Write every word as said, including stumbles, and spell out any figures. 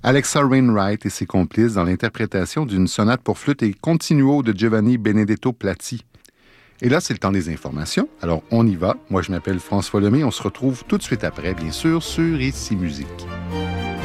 Alexa Wainwright et ses complices dans l'interprétation d'une sonate pour flûte et continuo de Giovanni Benedetto Platti. Et là, c'est le temps des informations. Alors, on y va. Moi, je m'appelle François Lemay. On se retrouve tout de suite après, bien sûr, sur Ici Musique.